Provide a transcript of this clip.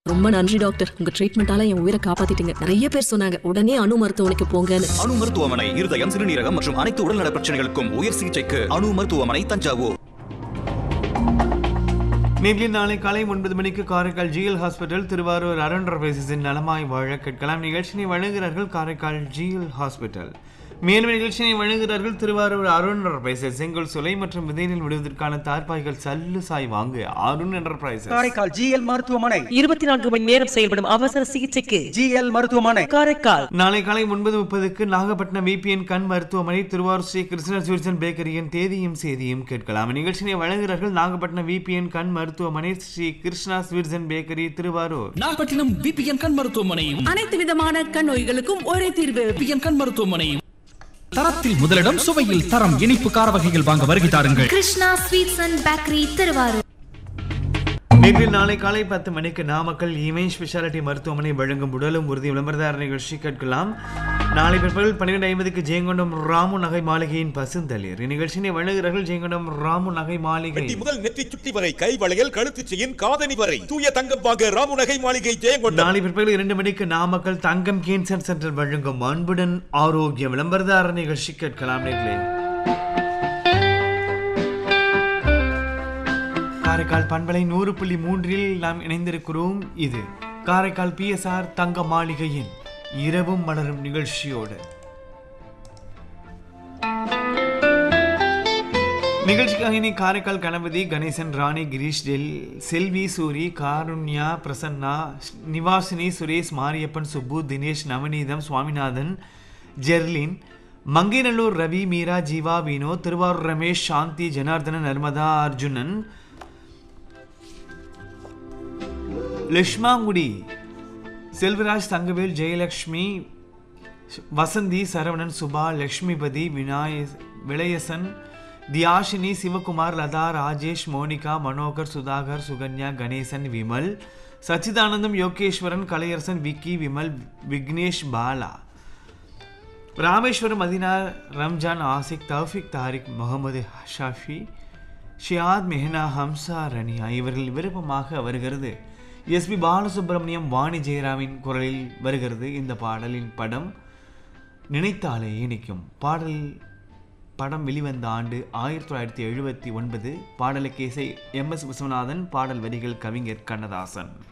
ரொம்ப நன்றி டாக்டர், உங்க ட்ரீட்மெண்டால என் உயிரை காப்பாத்திட்டீங்க. நிறைய பேர் சொன்னாங்க உடனே அணு மருத்துவமனைக்கு போங்கன்னு. அணு மருத்துவமனை இருதயம், சிறுநீரகம் மற்றும் அனைத்து உடல்நல பிரச்சனைகளுக்கும் உயர் சிகிச்சைக்கு அணு மருத்துவமனை, தஞ்சாவூர். மேலும் நாளை காலை 9 மணிக்கு காரைக்கால் ஜிஎல் ஹாஸ்பிட்டல் திருவாரூர் அருண்ரபேசின் நலமாய் வாழ கேட்கலாம். நிகழ்ச்சியை வழங்குகிறார்கள் காரைக்கால் ஜிஎல் ஹாஸ்பிட்டல். மேலும் நிகழ்ச்சியை வழங்குகிறார்கள் திருவாரூர் அருண் என்டர்பிரைசஸ். செங்கல் சுலை மற்றும் விதைநெல் விடுவதற்கான தார்பாய்கள் சல்லு சாய் வாங்க அருண் என்டர்பிரைசஸ். காரைக்கால் ஜிஎல் மருத்துவமனை 24 மணி நேரம் செயல்படும் அவசர சிகிச்சைக்கு ஜிஎல் மருத்துவமனை காரைக்கால். நாளை காலை 9:30க்கு நாகப்பட்டினம் விபிஎன் கண் மருத்துவமனை திருவாரூர் ஸ்ரீ கிருஷ்ண ஸ்வீட்ஸ் பேக்கரியின் தேதியும் செய்தியும் கேட்கலாம். நிகழ்ச்சியை வழங்குகிறார்கள் நாகப்பட்டினம் விபிஎன் கண் மருத்துவமனை, Sri Krishna sweets bakery Thiruvarur. Nagapattinam VPN கண் மருத்துவமனையும் அனைத்து விதமான கண் நோய்களுக்கும் ஒரே தீர்வு. விபிஎன் கண் மருத்துவமனையும். தரத்தில் முதலிடம், சுவையில் தரம். இனிப்பு கார வகைகள் வாங்க வருகை தாருங்கள். Krishna sweets and bakery Thiruvarur. நேற்றில் நாளை காலை 10 மணிக்கு நாமக்கல் இமேஜ் ஸ்பெஷாலிட்டி மருத்துவமனை வழங்கும் உடலும் உறுதி விளம்பரதார நிகழ்ச்சி கேட்கலாம். நாளை பிற்பகல் 12:50க்கு ஜெயங்கொண்டம் ராமு நகை மாளிகையின் பசுந்தளிர். இந்நிகழ்ச்சியை வழங்குகிறார்கள் ஜெயங்கொண்டம் ராமு நகை மாளிகை. முதல் நெற்றி சுட்டி வரை கை வளையல், கழுத்து செயின், காதணி வரை தூய தங்கம் வாங்க ராமு நகை மாளிகை ஜெயங்கொண்டம். நாளை பிற்பகல் 2 மணிக்கு நாமக்கல் தங்கம் கேன்சர் சென்டர் வழங்கும் அன்புடன் ஆரோக்கிய விளம்பரதார நிகழ்ச்சி கேட்கலாம். நேர்களே, காரைக்கால் பண்பலை 100.3 நாம் இணைந்திருக்கிறோம். இது காரைக்கால் PSR தங்க மாளிகையின் இரவும் மலரும் நிகழ்ச்சியோடு. நிகழ்ச்சிக்காக இனி காரைக்கால் கணபதி, கணேசன், ராணி, கிரீஷ், செல்வி, சூரி, காருண்யா, பிரசன்னா, நிவாசினி, சுரேஷ், மாரியப்பன், சுப்பு, தினேஷ், நவநீதம், சுவாமிநாதன், ஜெர்லின், மங்கைநல்லூர் ரவி, மீரா, ஜீவா, வினோ, திருவாரூர் ரமேஷ், சாந்தி, ஜனார்தனன், நர்மதா, அர்ஜுனன், லட்சுமாங்குடி, செல்வராஜ், தங்கவேல், ஜெயலட்சுமி, வசந்தி, சரவணன், சுபா, லட்சுமிபதி, விளையசன், தியாஷினி, சிவகுமார், லதா, ராஜேஷ், மோனிகா, மனோகர், சுதாகர், சுகன்யா, கணேசன், விமல், சச்சிதானந்தம், யோகேஸ்வரன், கலையரசன், விக்கி, விமல், விக்னேஷ், பாலா, ராமேஸ்வரம், மதினா, ரம்ஜான், ஆசிக், தௌஃபிக், தாரிக், முகமது ஷாஃபி, ஷியாத், மெஹனா, ஹம்சா, ரனியா இவர்கள் விருப்பமாக வருகிறது. எஸ்பி பாலசுப்ரமணியம், வாணி ஜெயராமின் குரலில் வருகிறது. இந்த பாடலின் படம் நினைத்தாலே இனிக்கும். படம் வெளிவந்த ஆண்டு 1979. பாடலுக்கு இசை MS விஸ்வநாதன், பாடல் வரிகள் கவிஞர் கண்ணதாசன்.